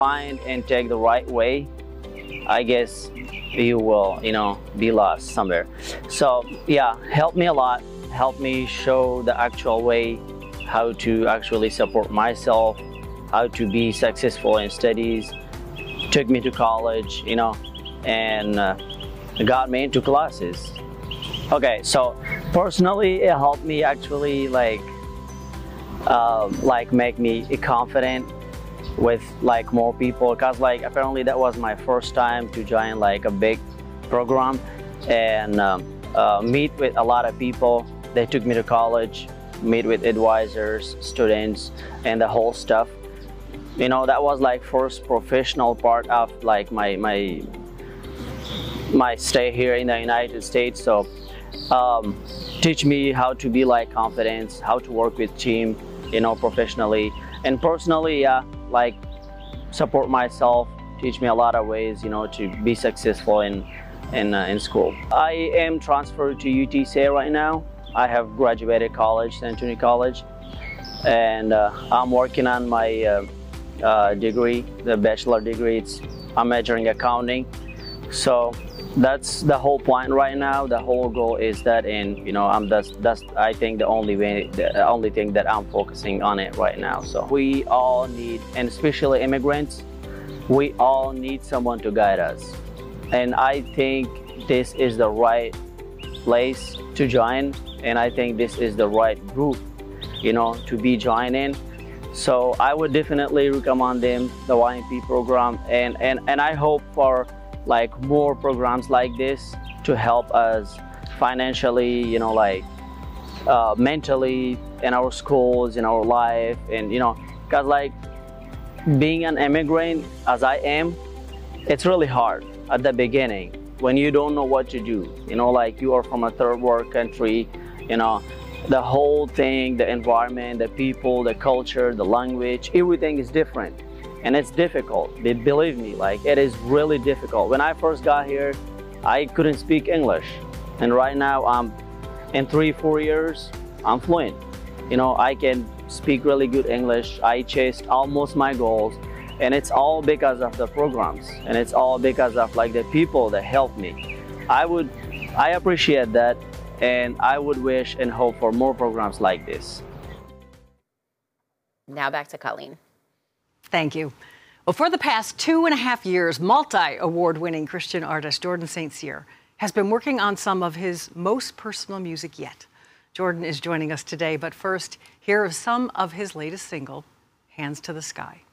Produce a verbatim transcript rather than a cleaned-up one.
find and take the right way, I guess you will, you know, be lost somewhere. So yeah, help me a lot. Help me show the actual way how to actually support myself, how to be successful in studies. Took me to college, you know, and uh, got me into classes. Okay, so personally, it helped me actually like, uh, like make me confident with like more people, cause like apparently that was my first time to join like a big program and um, uh, meet with a lot of people. They took me to college, meet with advisors, students, and the whole stuff. You know, that was like first professional part of like my my my stay here in the United States. So um, teach me how to be like confident, how to work with team, you know, professionally and personally. Yeah, like support myself, teach me a lot of ways, you know, to be successful in in uh, in school. I am transferred to U T C A right now. I have graduated college, San Antonio College, and uh, I'm working on my uh, uh, degree, the bachelor degree. It's I'm majoring accounting, so that's the whole point right now. The whole goal is that, and you know, I'm that's that's I think the only way, the only thing that I'm focusing on it right now. So we all need, and especially immigrants, we all need someone to guide us, and I think this is the right place to join, and I think this is the right group, you know, to be joining. So I would definitely recommend them, the Y M P program, and and and I hope for like more programs like this to help us financially, you know, like uh, mentally, in our schools, in our life, and you know, because like being an immigrant as I am, it's really hard at the beginning when you don't know what to do, you know, like you are from a third world country, you know, the whole thing, the environment, the people, the culture, the language, everything is different. And it's difficult. Believe me, like it is really difficult. When I first got here, I couldn't speak English. And right now, I'm in three, four years, I'm fluent. You know, I can speak really good English. I chased almost my goals. And it's all because of the programs. And it's all because of like the people that helped me. I would, I appreciate that. And I would wish and hope for more programs like this. Now back to Colleen. Thank you. Well, for the past two and a half years, multi-award-winning Christian artist Jordan Saint Cyr has been working on some of his most personal music yet. Jordan is joining us today, but first, here is some of his latest single, Hands to the Sky.